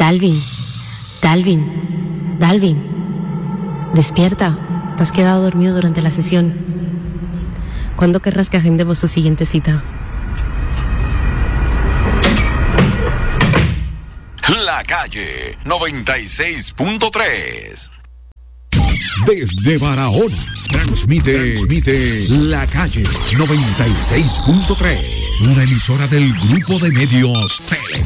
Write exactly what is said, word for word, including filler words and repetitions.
Dalvin, Dalvin, Dalvin, despierta. Te has quedado dormido durante la sesión. ¿Cuándo querrás que agendemos tu siguiente cita? La Calle noventa y seis punto tres. Desde Barahona, transmite, transmite La Calle noventa y seis punto tres. Una emisora del Grupo de Medios Tele.